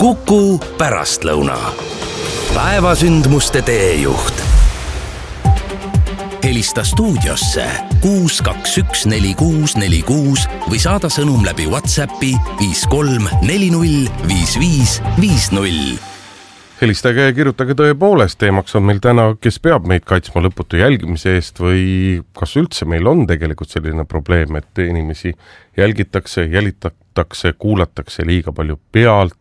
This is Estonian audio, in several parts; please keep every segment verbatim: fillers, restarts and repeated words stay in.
Kuku pärastlõuna. Päevasündmuste teejuht. Helista stuudiosse kuus kaks üks neli kuus neli kuus või saada sõnum läbi WhatsAppi viis kolm neli null viis viis viis null. Helistage ja kirjutage tõepoolest. Teemaks on meil täna, kes peab meid kaitsma lõputu jälgimise eest või kas üldse meil on tegelikult selline probleem, et inimesi jälgitakse, jälitatakse, kuulatakse liiga palju pealt.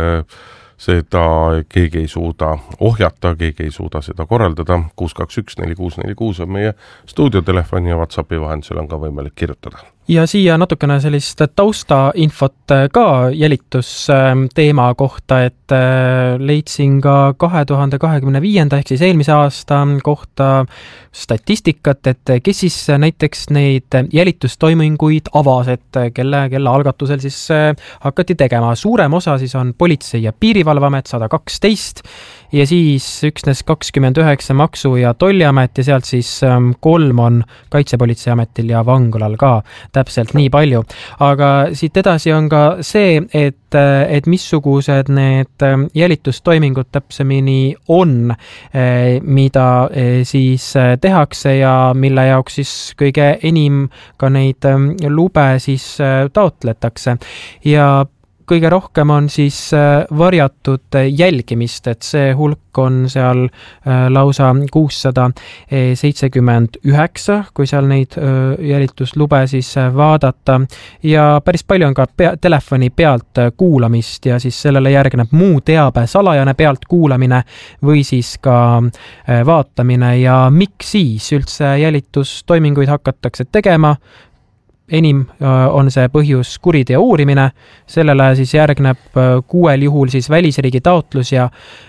Seda keegi ei suuda ohjata, keegi ei suuda seda korraldada. kuus kaks üks neli kuus neli kuus on meie stuudiotelefon ja WhatsAppi vahendusel on ka võimalik kirjutada. Ja siia natukene sellist taustainfot ka jälitusteema kohta, et leidsin ka kahe tuhande kahekümne viienda ehk siis eelmise aasta kohta statistikat, et kes siis näiteks neid jälitustoiminguid avas, et kelle, kelle algatusel siis hakati tegema. Suurem osa siis on Politsei- ja Piirivalveamet sada kaksteist ja siis üksnes kakskümmend üheksa Maksu- ja Tolliamet ja sealt siis kolm on Kaitsepolitseiametil ja Vanglal ka. Täpselt nii palju. Aga siit edasi on ka see, et, et missugused need jälitustoimingud täpsemini on, mida siis tehakse ja mille jaoks siis kõige enim ka neid lube siis taotletakse. Ja kõige rohkem on siis varjatud jälgimist, et see hulk on seal lausa kuussada seitsekümmend üheksa, kui seal neid jälituslube siis vaadata. Ja päris palju on ka pea, telefoni pealt kuulamist ja siis sellele järgneb muu teabe salajane pealt kuulamine või siis ka vaatamine. Ja miks siis üldse jälitustoiminguid hakatakse tegema? Enim on see põhjus kuriteo uurimine, sellele siis järgneb kuuel juhul siis välisriigi taotlus ja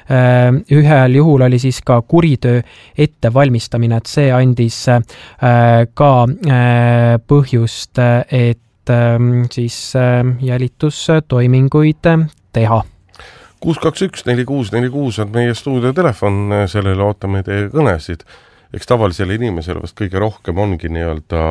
ühel juhul oli siis ka kuritöö ettevalmistamine, et see andis ka põhjust, et siis jälitustoiminguid teha. kuus kaks üks neli kuus neli kuus on meie stuudiotelefon, sellele ootame teie kõnesid. Eks tavalisele inimesele vast kõige rohkem ongi nii-öelda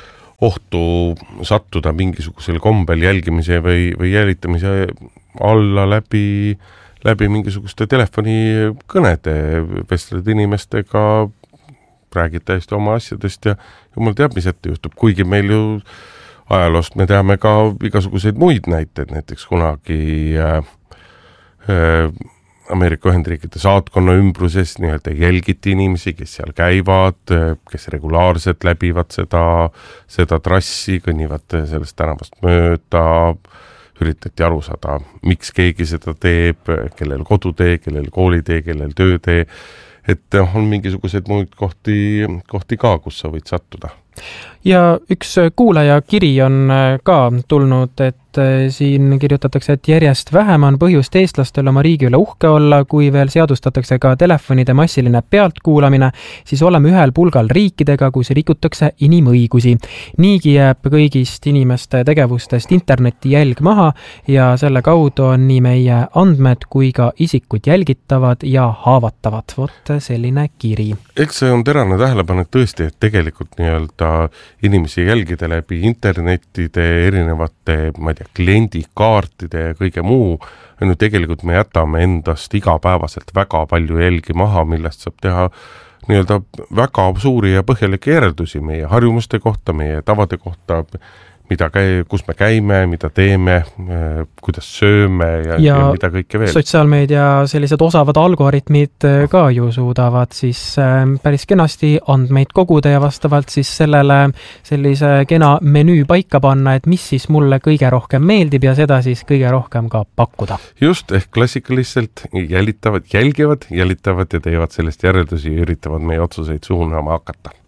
ohtu sattuda mingisugusel kombel jälgimise või, või jälitamise alla läbi, läbi mingisuguste telefonikõnede, vestled inimestega, räägid täiesti oma asjadest ja jumal teab, mis ette juhtub. Kuigi meil ju ajaloost me teame ka igasuguseid muid näiteid, näiteks kunagi äh, äh, Ameerika Ühendriikide saatkonna ümbruses nii-öelda jälgiti inimesi, kes seal käivad, kes regulaarselt läbivad seda, seda trassi, kõnnivad sellest tänavast mööda, üritati aru saada, miks keegi seda teeb, kellel kodutee, kellel koolitee, kellel töötee, et on mingisugused muid kohti, kohti ka, kus sa võid sattuda. Ja üks kuulaja kiri on ka tulnud, et siin kirjutatakse, et järjest vähem on põhjust eestlastel oma riigi üle uhke olla, kui veel seadustatakse ka telefonide massiline pealtkuulamine, siis oleme ühel pulgal riikidega, kus rikutakse inimõigusi. Niigi jääb kõigist inimeste tegevustest interneti jälg maha ja selle kaudu on nii meie andmed kui ka isikud jälgitavad ja haavatavad. Vot selline kiri. Eks see on terane tähelepanek tõesti, et tegelikult nii-öelda inimesi jälgida läbi internetide, erinevate, ma ei tea, kliendikaartide ja kõige muu, no tegelikult me jätame endast igapäevaselt väga palju jälgi maha, millest saab teha nii-öelda väga suuri ja põhjalikke järeldusi meie harjumuste kohta, meie tavade kohta, mida käi, kus me käime, mida teeme, kuidas sööme ja, ja, ja mida kõike veel. Sotsiaalmeedia sellised osavad algoritmid ka ju suudavad siis päris kenasti andmeid koguda ja vastavalt siis sellele sellise kena menüü paika panna, et mis siis mulle kõige rohkem meeldib ja seda siis kõige rohkem ka pakkuda. Just, ehk klassikaliselt jälitavad, jälgivad, jälitavad ja teevad sellest järeldusi ja üritavad meie otsuseid suunama hakata.